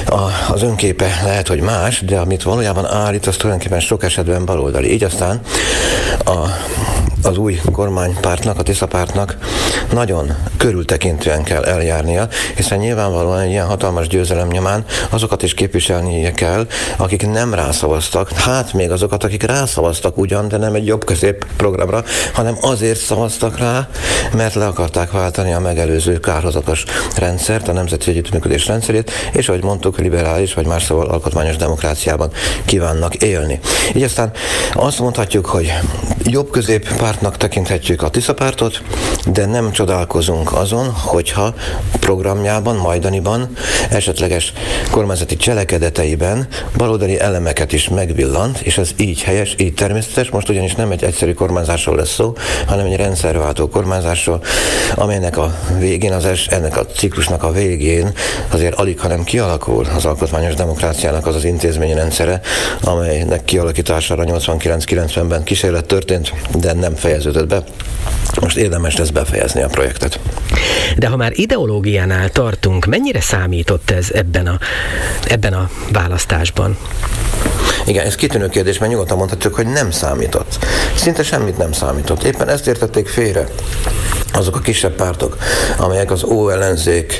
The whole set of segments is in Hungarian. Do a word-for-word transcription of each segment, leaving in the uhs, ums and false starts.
A, az önképe lehet, hogy más, de amit valójában állít, az tulajdonképpen sok esetben baloldali. Így aztán a az új kormánypártnak, a Tisza pártnak nagyon körültekintően kell eljárnia, hiszen nyilvánvalóan egy ilyen hatalmas győzelem nyomán azokat is képviselnie kell, akik nem rászavaztak, hát még azokat, akik rászavaztak ugyan, de nem egy jobb-közép programra, hanem azért szavaztak rá, mert le akarták váltani a megelőző kárhozatos rendszert, a nemzeti együttműködés rendszerét, és ahogy mondtuk, liberális vagy más szóval alkotmányos demokráciában kívánnak élni. Így aztán azt mondhatjuk, hogy jobb-közép pártnak tekinthetjük a Tisza pártot, de nem csodálkozunk azon, hogyha programjában, majdaniban, esetleges kormányzati cselekedeteiben baloldali elemeket is megvillant, és ez így helyes, így természetes. Most ugyanis nem egy egyszerű kormányzásról lesz szó, hanem egy rendszerváltó kormányzásról, amelynek a végén, az es, ennek a ciklusnak a végén azért alig, hanem kialakul az alkotmányos demokráciának az az intézményi rendszere, amelynek kialakítására nyolcvankilenc-kilencvenben kísérlet történt, de nem fejeződött be. Most érdemes lesz befejezni a projektet. De ha már ideológiánál tartunk, mennyire számított ez ebben a, ebben a választásban? Igen, ez kitűnő kérdés, mert nyugodtan mondhatjuk, hogy nem számított. Szinte semmit nem számított. Éppen ezt értették félre azok a kisebb pártok, amelyek az óellenzék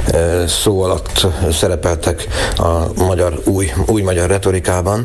szó alatt szerepeltek a magyar, új, új magyar retorikában,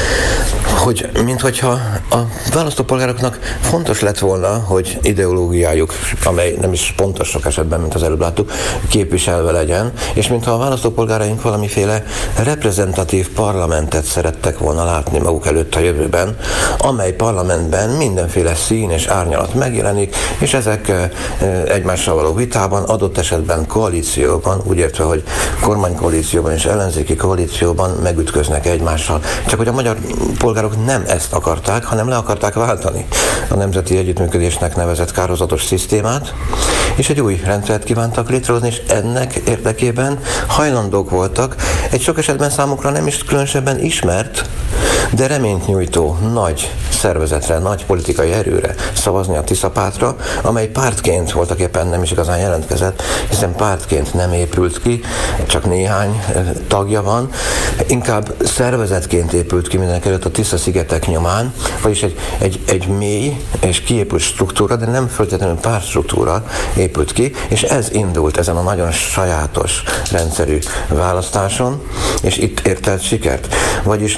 hogy minthogyha a választópolgároknak fontos lett volna, hogy ideológiájuk, amely nem is pontos sok esetben, mint az előbb láttuk, képviselve legyen, és mintha a választópolgáraink valamiféle reprezentatív parlamentet szerettek volna látni maguk előtt a jövőben, amely parlamentben mindenféle szín és árnyalat megjelenik, és ezek egymással való vitában, adott esetben koalícióban, úgy értve, hogy kormánykoalícióban és ellenzéki koalícióban megütköznek egymással. Csak hogy a magyar polgárok nem ezt akarták, hanem le akarták váltani a nemzeti együttműködésnek nevezett kárhozatos szisztémát, és egy új rendszert kívántak létrehozni, és ennek érdekében hajlandók voltak egy sok esetben számukra nem is különösebben ismert, de reményt nyújtó nagy szervezetre, nagy politikai erőre szavazni a Tisza pártra, amely pártként voltak éppen nem is igazán jelentkezett, hiszen pártként nem épült ki, csak néhány tagja van, inkább szervezetként épült ki mindenekelőtt a Tisza-szigetek nyomán, vagyis egy, egy, egy mély és kiépült struktúra, de nem feltétlenül pártstruktúra épült ki, és ez indult ezen a nagyon sajátos rendszerű választáson, és itt ért el sikert. Vagyis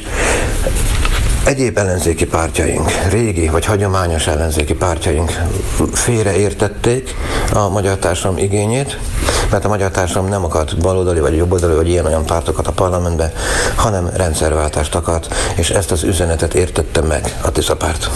egyéb ellenzéki pártjaink, régi vagy hagyományos ellenzéki pártjaink félreértették a magyar társadalom igényét, mert a magyar társadalom nem akart baloldali vagy jobboldali vagy ilyen-olyan pártokat a parlamentbe, hanem rendszerváltást akart, és ezt az üzenetet értette meg a Tisza párt.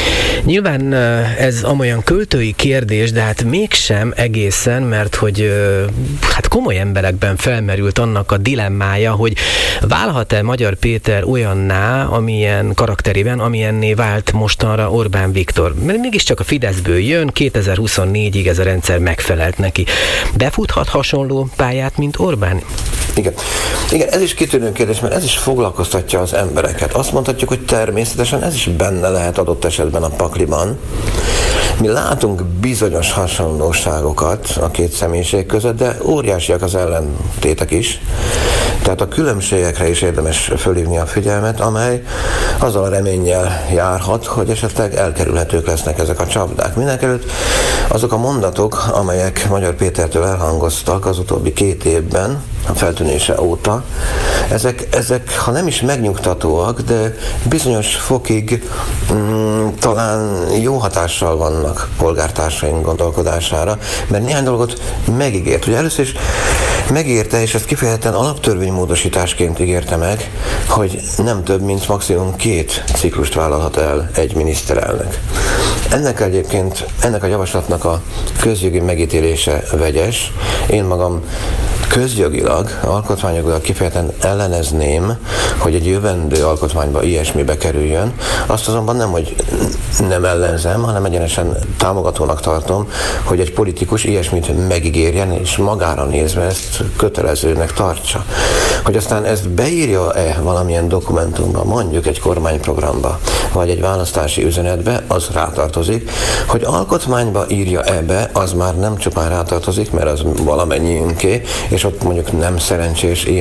Nyilván ez amolyan költői kérdés, de hát mégsem egészen, mert hogy hát komoly emberekben felmerült annak a dilemmája, hogy válhat-e Magyar Péter olyanná, amilyen karakterében, amilyenné vált mostanra Orbán Viktor. Mert mégiscsak a Fideszből jön, kétezer-huszonnégyig ez a rendszer megfelelt neki. Befuthat hasonló pályát, mint Orbán? Igen. Igen, ez is kitűnő kérdés, mert ez is foglalkoztatja az embereket. Azt mondhatjuk, hogy természetesen ez is benne lehet adott esetben a pakliban. Mi látunk bizonyos hasonlóságokat a két személyiség között, de óriásiak az ellentétek is. Tehát a különbségekre is érdemes fölhívni a figyelmet, amely azzal a reménnyel járhat, hogy esetleg elkerülhetők lesznek ezek a csapdák. Mindenekelőtt azok a mondatok, amelyek Magyar Pétertől elhangoztak az utóbbi két évben, a feltűnése óta, ezek, ezek ha nem is megnyugtatóak, de bizonyos fokig mm, talán jó hatással vannak polgártársaink gondolkodására, mert néhány dolgot megígért. Ugye először is megírta, és ezt kifejezetten alaptörvénymódosításként ígérte meg, hogy nem több, mint maximum két ciklust vállalhat el egy miniszterelnök. Ennek egyébként, ennek a javaslatnak a közjogi megítélése vegyes. Én magam közjogilag, alkotmányjogilag kifejezetten ellenezném, hogy egy jövendő alkotmányba ilyesmibe kerüljön. Azt azonban nem, hogy nem ellenzem, hanem egyenesen támogatónak tartom, hogy egy politikus ilyesmit megígérjen, és magára nézve ezt kötelezőnek tartsa. Hogy aztán ezt beírja-e valamilyen dokumentumba, mondjuk egy kormányprogramba, vagy egy választási üzenetbe, az rátartozik. Hogy alkotmányba írja ebbe, az már nem csupán rátartozik, mert az valamennyiünké, és ott mondjuk nem szerencsés